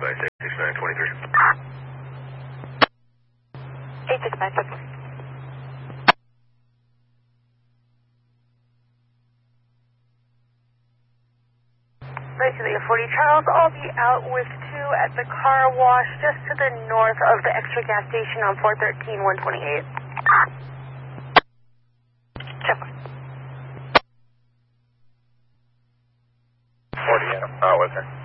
by 66923. 8696. Right to the 40 Charles, I'll be out with 2 at the car wash just to the north of the extra gas station on 413 128. Check. 40, yeah, out with her.